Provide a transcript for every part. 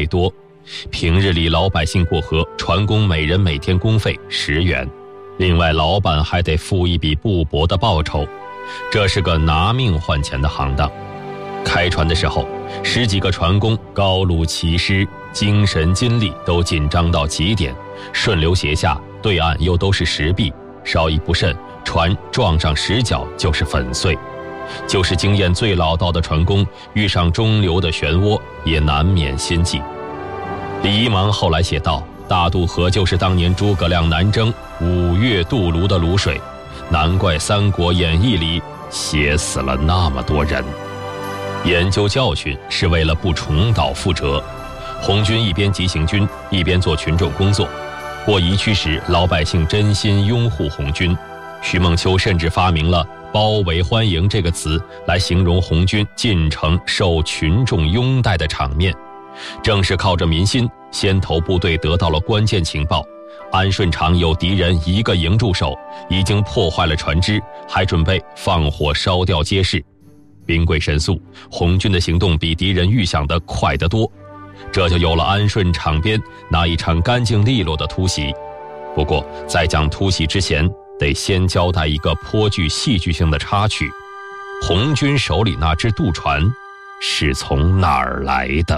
倍多。平日里老百姓过河，船工每人每天工费10元，另外老板还得付一笔不薄的报酬，这是个拿命换钱的行当。开船的时候，10几个船工高露齐湿，精神精力都紧张到极点，顺流斜下，对岸又都是石壁，稍一不慎，船撞上石角就是粉碎。就是经验最老道的船工，遇上中流的漩涡也难免心悸。李一芒后来写道，大渡河就是当年诸葛亮南征5月渡泸的泸水，难怪《三国演义》里写死了那么多人。研究教训是为了不重蹈覆辙。红军一边急行军，一边做群众工作。过宜区时，老百姓真心拥护红军。徐梦秋甚至发明了包围欢迎这个词来形容红军进城受群众拥戴的场面。正是靠着民心，先头部队得到了关键情报，安顺场有敌人1个营驻守，已经破坏了船只，还准备放火烧掉街市。兵贵神速，红军的行动比敌人预想的快得多，这就有了安顺场边那一场干净利落的突袭。不过在讲突袭之前，得先交代一个颇具戏剧性的插曲：红军手里那只渡船是从哪儿来的？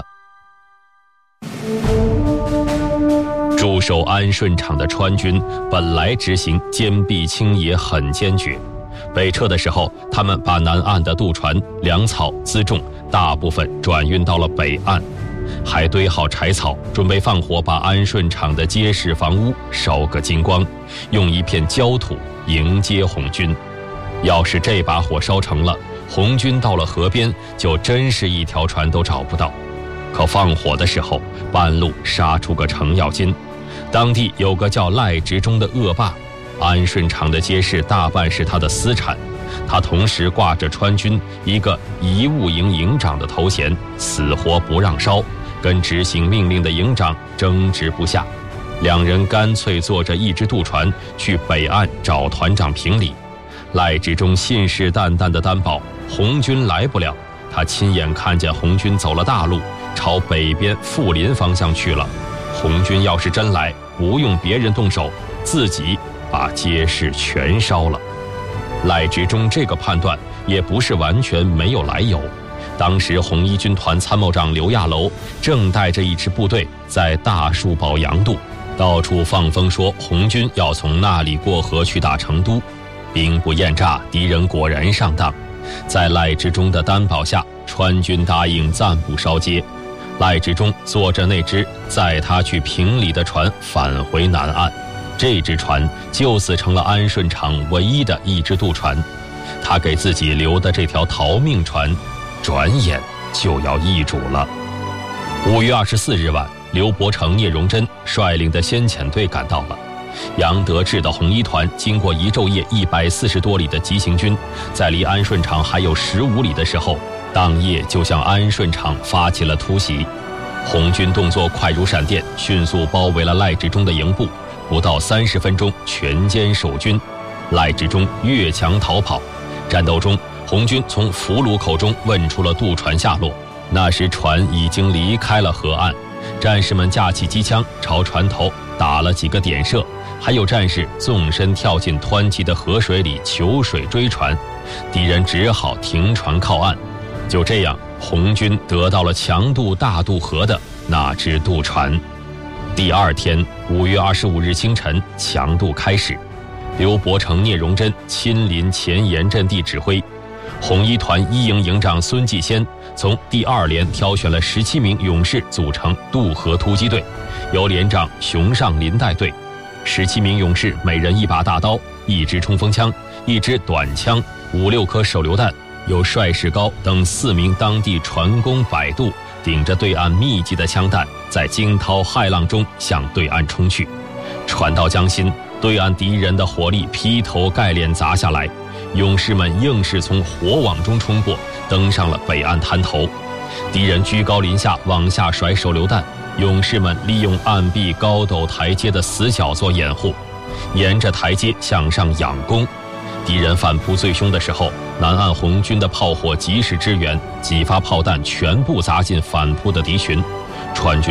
驻守安顺场的川军本来执行坚壁清野很坚决，北撤的时候，他们把南岸的渡船、粮草、辎重大部分转运到了北岸，还堆好柴草，准备放火把安顺场的街市房屋烧个精光，用一片焦土迎接红军。要是这把火烧成了，红军到了河边就真是一条船都找不到。可放火的时候，半路杀出个程咬金。当地有个叫赖直中的恶霸，安顺场的街市大半是他的私产，他同时挂着川军一个遗物营营长的头衔，死活不让烧，跟执行命令的营长争执不下，两人干脆坐着一只渡船去北岸找团长评理。赖直中信誓旦旦地担保红军来不了，他亲眼看见红军走了大路，朝北边富林方向去了。红军要是真来，不用别人动手，自己把街市全烧了。赖直中这个判断也不是完全没有来由。当时红一军团参谋长刘亚楼正带着一支部队在大树堡杨渡，到处放风说红军要从那里过河去打成都。兵不厌诈，敌人果然上当。在赖直中的担保下，川军答应暂不烧街。赖直中坐着那只载他去平里的船返回南岸，这只船就此成了安顺场唯一的一只渡船。他给自己留的这条逃命船，转眼就要易主了。5月24日晚，刘伯承、聂荣臻率领的先遣队赶到了。杨得志的红一团经过一昼夜140多里的急行军，在离安顺场还有15里的时候，当夜就向安顺场发起了突袭。红军动作快如闪电，迅速包围了赖直中的营部，不到30分钟全歼守军。赖直中越墙逃跑，战斗中红军从俘虏口中问出了渡船下落，那时船已经离开了河岸。战士们架起机枪朝船头打了几个点射，还有战士纵身跳进湍急的河水里求水追船，敌人只好停船靠岸。就这样，红军得到了强渡大渡河的那只渡船。第2天5月25日清晨，强渡开始。刘伯承、聂荣臻亲临前沿阵地指挥。红一团一营营长孙继先从第2连挑选了17名勇士组成渡河突击队，由连长熊尚林带队。17名勇士每人1把大刀、1支冲锋枪、1支短枪、5、6颗手榴弹，由帅士高等4名当地船工摆渡，顶着对岸密集的枪弹，在惊涛骇浪中向对岸冲去。船到江心，对岸敌人的火力劈头盖脸砸下来，勇士们硬是从火网中冲过，登上了北岸滩头。敌人居高临下往下甩手榴弹，勇士们利用岸壁高陡台阶的死角做掩护，沿着台阶向上仰攻。敌人反扑最凶的时候，南岸红军的炮火及时支援，几发炮弹全部砸进反扑的敌群，川军